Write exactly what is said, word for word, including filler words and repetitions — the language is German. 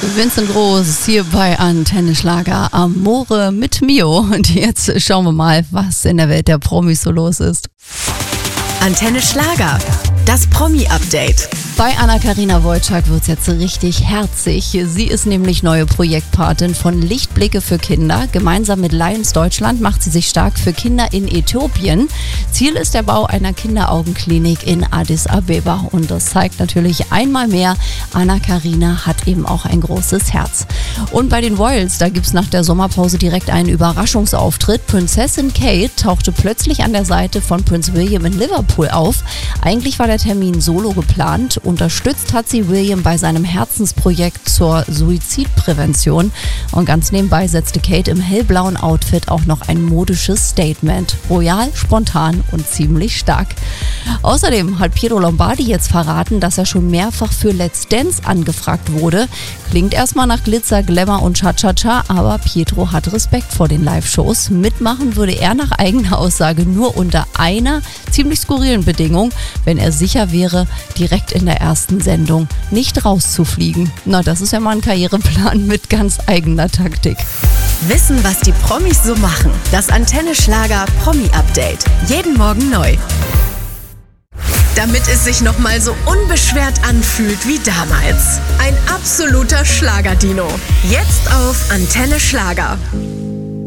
Vincent Groß hier bei Antenne Schlager Amore mit Mio. Und jetzt schauen wir mal, was in der Welt der Promis so los ist. Antenne Schlager, das Promi-Update. Bei Anna-Karina Wojcik wird's jetzt richtig herzig. Sie ist nämlich neue Projektpatin von Lichtblicke für Kinder. Gemeinsam mit Lions Deutschland macht sie sich stark für Kinder in Äthiopien. Ziel ist der Bau einer Kinderaugenklinik in Addis Abeba. Und das zeigt natürlich einmal mehr, Anna-Karina hat eben auch ein großes Herz. Und bei den Royals, da gibt's nach der Sommerpause direkt einen Überraschungsauftritt. Prinzessin Kate tauchte plötzlich an der Seite von Prinz William in Liverpool auf. Eigentlich war der Termin solo geplant. Unterstützt hat sie William bei seinem Herzensprojekt zur Suizidprävention. Und ganz nebenbei setzte Kate im hellblauen Outfit auch noch ein modisches Statement. Royal, spontan und ziemlich stark. Außerdem hat Pietro Lombardi jetzt verraten, dass er schon mehrfach für Let's Dance angefragt wurde. Klingt erstmal nach Glitzer, Glamour und Cha-Cha-Cha, aber Pietro hat Respekt vor den Live-Shows. Mitmachen würde er nach eigener Aussage nur unter einer ziemlich skurrilen Bedingung, wenn er sicher wäre, direkt in der ersten Sendung nicht rauszufliegen. Na, das ist ja mal ein Karriereplan mit ganz eigener Taktik. Wissen, was die Promis so machen. Das Antenne Schlager Promi-Update. Jeden Morgen neu. Damit es sich nochmal so unbeschwert anfühlt wie damals. Ein absoluter Schlagerdino. Jetzt auf Antenne Schlager.